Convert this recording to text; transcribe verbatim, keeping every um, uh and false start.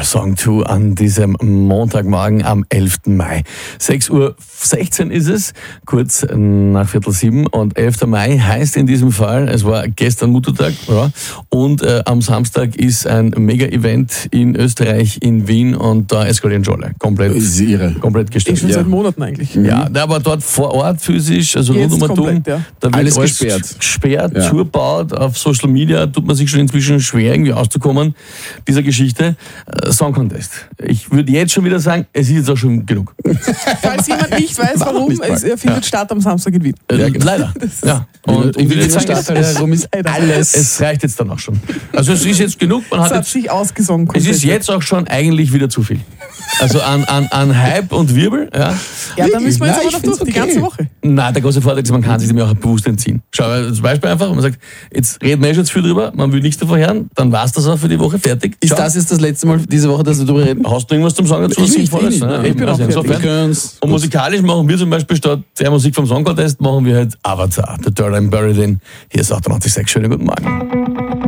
Song zwei an diesem Montagmorgen am elften Mai. sechs Uhr sechzehn ist es, kurz nach Viertel sieben. Und elfter Mai heißt in diesem Fall, es war gestern Muttertag, ja, und äh, am Samstag ist ein Mega-Event in Österreich, in Wien, und da eskalieren Jolle. Komplett, komplett gestört. Schon seit Monaten eigentlich. Ja, aber dort vor Ort physisch, also rund um und um, ja. da wird alles alles gesperrt, gesperrt ja. zugebaut. Auf Social Media tut man sich schon inzwischen schwer, irgendwie auszukommen, dieser Geschichte. Äh, Song Contest. Ich würde jetzt schon wieder sagen, es ist jetzt auch schon genug. Falls jemand nicht weiß, warum, es er findet ja. statt am Samstag in Wien. Äh, ja, genau. Leider. Ja. Und ich würde jetzt sagen, es, es, alles. es reicht jetzt dann auch schon. Also es ist jetzt genug. Man hat, hat jetzt, sich ausgesungen. Es ist jetzt auch schon eigentlich wieder zu viel. Also an, an, an Hype und Wirbel. Ja, ja da müssen wir jetzt Nein, aber noch durch, okay. die ganze Woche. Nein, der große Vorteil ist, man kann sich dem auch bewusst entziehen. Schau, zum Beispiel einfach, man sagt, jetzt reden wir schon zu viel drüber, man will nichts davon hören, dann war es das auch für die Woche, fertig. Ist Schau. das jetzt das letzte Mal diese Woche, dass du darüber reden? Hast du irgendwas zum Sagen dazu? Ich, ich, ich, ich, ne? ich bin auch fertig. Und musikalisch machen wir zum Beispiel statt der Musik vom Song Contest, machen wir halt Avatar, The Dirt I'm Buried In. Hier ist achtundneunzig Komma sechs. Schönen guten Morgen.